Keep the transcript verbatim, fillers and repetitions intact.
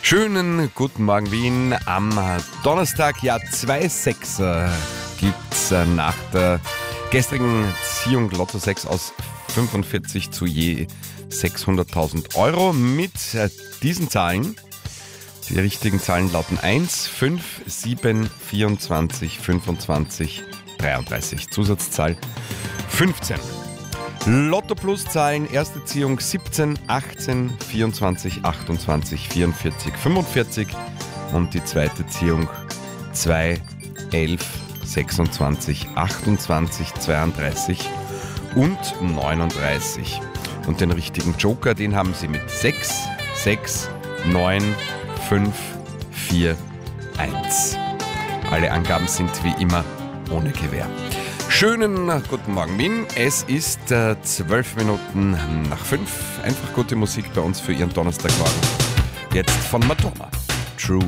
Schönen guten Morgen Wien. Am Donnerstag, ja, zwei Sechser gibt's nach der gestrigen Ziehung Lotto sechs aus fünfundvierzig zu je sechshunderttausend Euro mit diesen Zahlen. Die richtigen Zahlen lauten eins, fünf, sieben, vierundzwanzig, fünfundzwanzig, dreiunddreißig. Zusatzzahl fünfzehn. Lotto Plus Zahlen, erste Ziehung siebzehn, achtzehn, vierundzwanzig, achtundzwanzig, vierundvierzig, fünfundvierzig und die zweite Ziehung zwei, elf, sechsundzwanzig, achtundzwanzig, zweiunddreißig und neununddreißig. Und den richtigen Joker, den haben Sie mit sechs, sechs, neun, fünf, vier, eins. Alle Angaben sind wie immer ohne Gewähr. Schönen guten Morgen Wien. Es ist äh, zwölf Minuten nach fünf. Einfach gute Musik bei uns für Ihren Donnerstagmorgen. Jetzt von Madonna. True